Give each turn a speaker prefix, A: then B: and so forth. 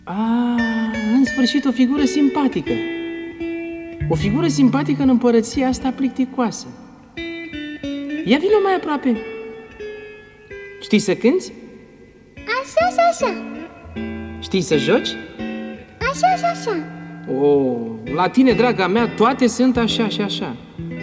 A: În sfârșit o figură simpatică. O figură simpatică în împărăția asta plicticoasă. Ia vină mai aproape. Știi să cânti?
B: Așa și așa.
A: Știi să joci?
B: Așa și așa.
A: La tine, draga mea, toate sunt așa și așa.